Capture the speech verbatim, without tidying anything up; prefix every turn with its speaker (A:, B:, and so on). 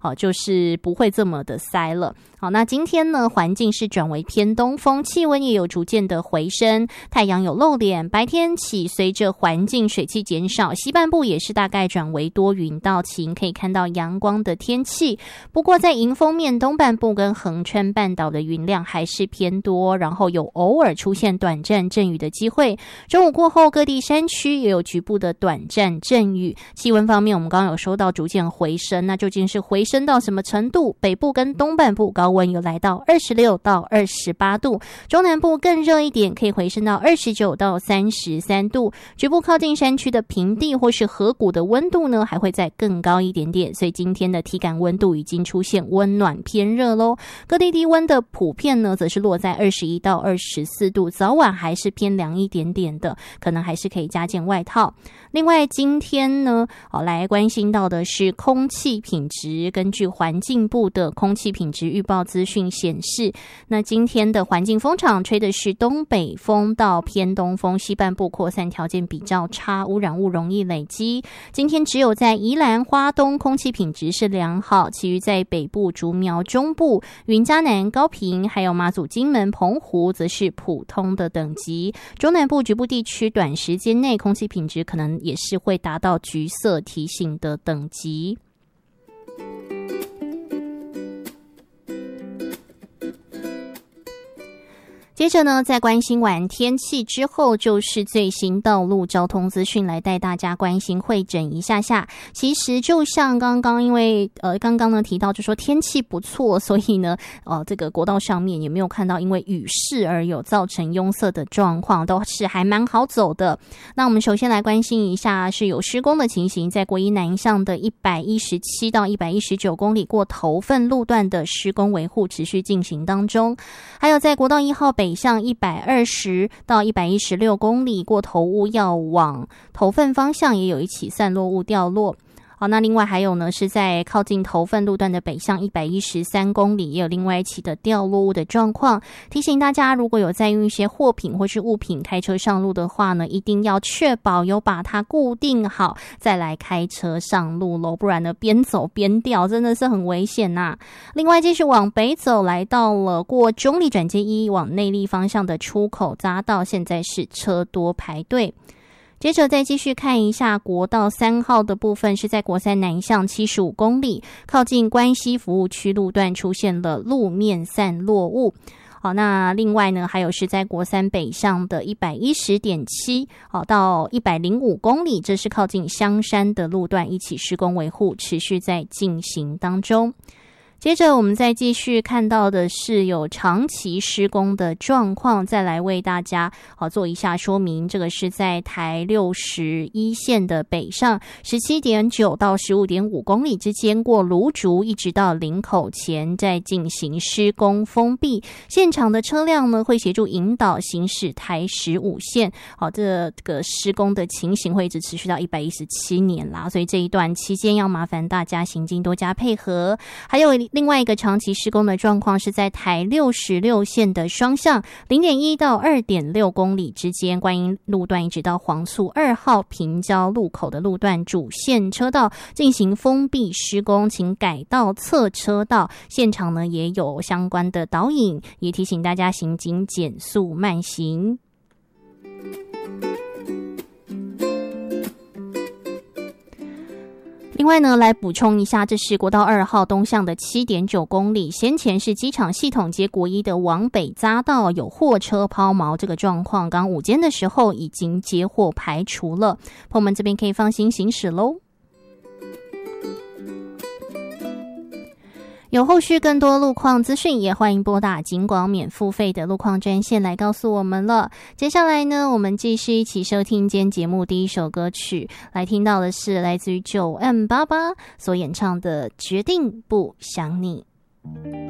A: 好，就是不会这么的塞了。好，那今天呢，环境是转为偏东风，气温也有逐渐的回升，太阳有露脸，白天起随着环境水汽减少，西半部也是大概转为多云到晴，可以看到阳光的天气。不过在迎风面东半部跟横穿半岛的云量还是偏多，然后有偶尔出现短暂阵雨的机会。中午过后，各地山区也有局部的短暂阵雨。气温方面，我们刚刚有说到逐渐回升，那究竟是回升到什么程度？北部跟东半部高温有来到二十六到二十八度，中南部更热一点，可以回升到二十九到三十三度。局部靠近山区的平地或是河谷的温度呢，还会再更高一点点，所以今天的体感温度已经出现温暖偏热咯。各地低温的普遍呢，则是落在二十一到二十四度，早晚还是偏凉一点点的，可能还是可以加件外套。另外今天呢，哦，来关心到的是空气品质。根据环境部的空气品质预报资讯显示，那今天的环境风场吹的是东北风到偏东风，西半部扩散条件比较差，污染物容易累积。今天只有在宜兰花东空气品质是良好，其余在北部竹苗中部、云嘉南高屏还有马祖金门澎湖则是普通的等级。中南部局部地区短时间内空气品质可能也是会达到橘色提醒的等级。接着呢，在关心完天气之后，就是最新道路交通资讯，来带大家关心汇整一下下。其实就像刚刚，因为呃刚刚呢提到，就说天气不错，所以呢，呃这个国道上面也没有看到因为雨势而有造成拥塞的状况，都是还蛮好走的。那我们首先来关心一下是有施工的情形，在国一南向的一百一十七到一百一十九公里过头份路段的施工维护持续进行当中，还有在国道一号北北向一百二十到一百一十六公里过头屋要往头份方向也有一起散落物掉落。好，那另外还有呢，是在靠近头份路段的北向一百一十三公里也有另外一起的掉落物的状况。提醒大家，如果有在运一些货品或是物品开车上路的话呢，一定要确保有把它固定好再来开车上路咯，不然呢边走边掉真的是很危险呐、啊。另外继续往北走，来到了过中坜转接一往内壢方向的出口匝道，现在是车多排队。接着再继续看一下国道三号的部分，是在国三南向七十五公里，靠近关西服务区路段出现了路面散落物。好，那另外呢，还有是在国三北向的 一百一十点七 好到一百零五公里，这是靠近香山的路段，一起施工维护持续在进行当中。接着我们再继续看到的是有长期施工的状况，再来为大家好做一下说明。这个是在台六十一线的北上 十七点九 到 十五点五公里之间，过芦竹一直到林口前在进行施工封闭，现场的车辆呢会协助引导行驶台十五线。好，这个施工的情形会一直持续到一百一十七年啦，所以这一段期间要麻烦大家行经多加配合。还有另外一个长期施工的状况是在台六十六线的双向 零点一 到 二点六公里之间，观音路段一直到黄厝二号平交路口的路段主线车道进行封闭施工，请改道侧车道。现场呢也有相关的导引，也提醒大家行经减速慢行。另外呢，来补充一下，这是国道二号东向的 七点九公里，先前是机场系统接国一的往北匝道有货车抛锚这个状况，刚午间的时候已经接获排除了，朋友们这边可以放心行驶咯。有后续更多路况资讯，也欢迎拨打警广免付费的路况专线来告诉我们了。接下来呢，我们继续一起收听今天节目第一首歌曲，来听到的是来自于 九 M 八八 所演唱的《决定不想你》。